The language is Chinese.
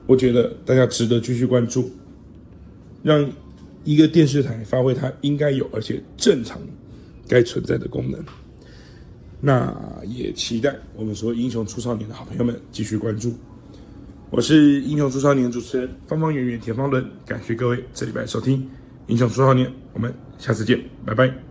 我觉得大家值得继续关注，让一个电视台发挥它应该有而且正常该存在的功能。那也期待我们所有英雄出少年的好朋友们继续关注。我是英雄出少年主持人方方圆圆田方伦，感谢各位这礼拜收听英雄出少年，我们下次见，拜拜。